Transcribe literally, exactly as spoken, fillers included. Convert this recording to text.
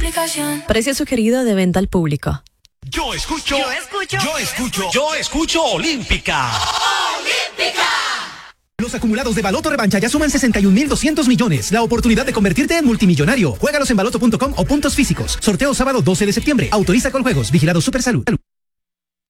aplicación. Precio sugerido de venta al público. Yo escucho, Yo escucho, yo escucho, yo escucho Olímpica. Olímpica. Los acumulados de Baloto Revancha ya suman sesenta y un mil doscientos millones. La oportunidad de convertirte en multimillonario. Juégalos en baloto punto com o puntos físicos. Sorteo sábado doce de septiembre. Autoriza con juegos. Vigilado Supersalud.